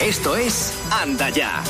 Esto es Anda Ya.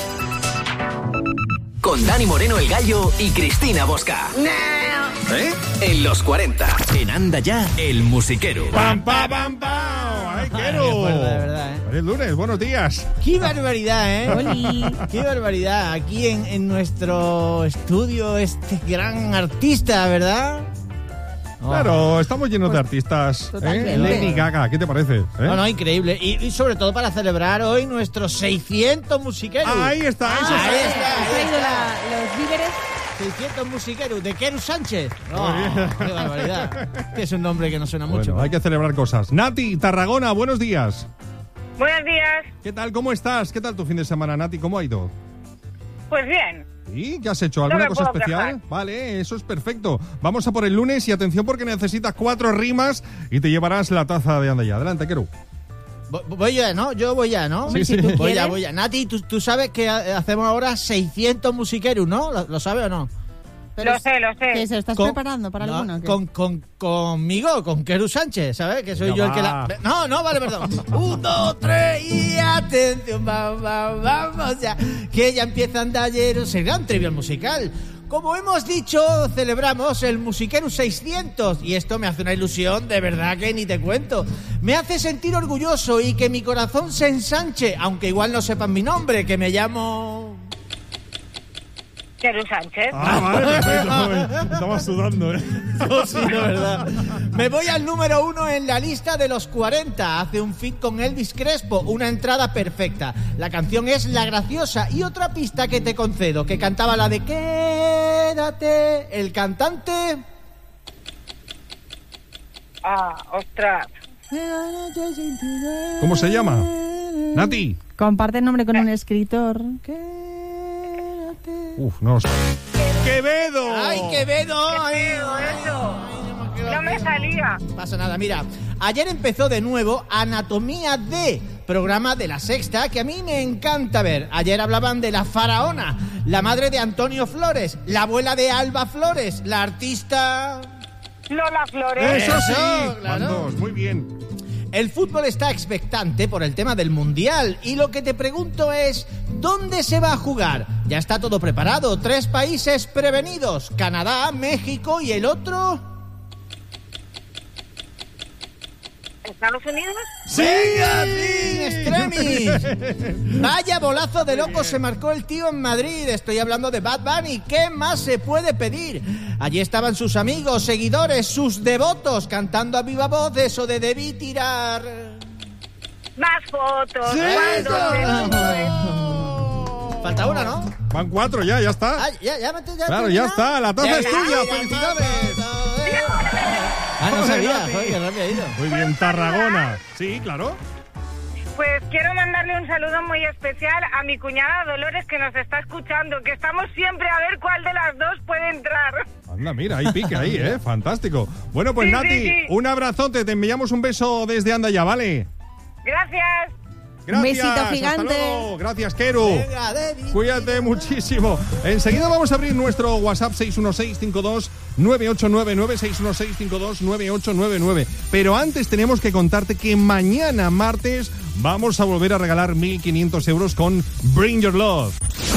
Con Dani Moreno el Gallo y Cristina Bosca. En los 40. En Anda Ya, el musiquero. ¡Pam, pam, pam, pam! ¡Ay, quiero! De verdad, ¿eh? Es lunes, buenos días. ¡Qué barbaridad, eh! ¡Oli! ¡Qué barbaridad! Aquí en nuestro estudio, este gran artista, ¿verdad? Claro, estamos llenos de artistas. Totalmente. Lady Gaga, ¿qué te parece? No, increíble. Y sobre todo para celebrar hoy nuestros 600 musiqueros. Ahí está, eso Ahí sí. está. ¿Has traído los víveres? 600 musiqueros de Keru Sánchez. Muy bien. ¡Qué barbaridad! Que es un nombre que no suena mucho. Bueno, hay que celebrar cosas. Nati, Tarragona, buenos días. Buenos días. ¿Qué tal? ¿Cómo estás? ¿Qué tal tu fin de semana, Nati? ¿Cómo ha ido? Pues bien. ¿Sí? ¿Qué has hecho? ¿Alguna me cosa puedo especial? quejar. Vale, eso es perfecto. Vamos a por el lunes y atención porque necesitas 4 rimas y te llevarás la taza de Anda Ya. Adelante, Keru. Voy ya, ¿no? Yo voy ya, ¿no? Sí, si sí. tú Voy ya, quieres. voy ya. Nati, tú sabes que hacemos ahora 600 musiqueros, ¿no? ¿Lo sabes o no? Pero Lo sé. ¿Qué se estás preparando para no, alguno? o qué? Conmigo, con Keru Sánchez, ¿sabes? Que soy Venga, yo el que va. la... No, vale, perdón. 1, 2, 3 y atención, vamos ya. Que ya empieza a andar será un trivial musical. Como hemos dicho, celebramos el Musiquero 600 y esto me hace una ilusión, de verdad que ni te cuento. Me hace sentir orgulloso y que mi corazón se ensanche, aunque igual no sepan mi nombre, que me llamo... Keru Sánchez. Vale, perfecto. Estaba sudando, ¿eh? Oh, sí, de verdad. Me voy al número 1 en la lista de los 40. Hace un feat con Elvis Crespo, una entrada perfecta. La canción es La Graciosa y otra pista que te concedo, que cantaba la de Quédate. El cantante... Ostras. ¿Cómo se llama? Nati. Comparte el nombre con un escritor. Uf, no sé. ¡Quevedo! ¡Ay, Quevedo! ¡Ay, feo eso! ay, No me salía. No pasa nada, mira. Ayer empezó de nuevo Anatomía de, programa de La Sexta, que a mí me encanta ver. Ayer hablaban de la faraona, la madre de Antonio Flores, la abuela de Alba Flores, la artista... Lola Flores. ¡Eso sí! Eso, claro. Van dos, muy bien. El fútbol está expectante por el tema del Mundial y lo que te pregunto es, ¿dónde se va a jugar? Ya está todo preparado, 3 países prevenidos, Canadá, México y el otro... ¿Estados Unidos? ¡Sí! ¡Extremis! Vaya bolazo de loco se marcó el tío en Madrid. Estoy hablando de Bad Bunny. ¿Qué más se puede pedir? Allí estaban sus amigos, seguidores, sus devotos, cantando a viva voz eso de debí tirar. Más fotos. ¡Sí! Cuando Falta una, ¿no? Van 4 ya está. Ah, ya Claro, ya está, la taza es tuya, felicidades. No sabía, Nati. joder, qué rápido ha ido. Muy bien, Tarragona. Sí, claro. Pues quiero mandarle un saludo muy especial a mi cuñada Dolores que nos está escuchando, que estamos siempre a ver cuál de las dos puede entrar. Anda, mira, hay pique ahí, ¿eh? Fantástico. Bueno, pues Sí, Nati, sí, sí. un abrazote, te enviamos un beso desde Anda Ya, ¿vale? Gracias. Gracias. besito Hasta gigante. luego. Gracias, Keru. Venga, Debbie. Cuídate muchísimo. Enseguida vamos a abrir nuestro WhatsApp 616-52-989, 616-52-9899. Pero antes tenemos que contarte que mañana, martes, vamos a volver a regalar 1.500 euros con Bring Your Love.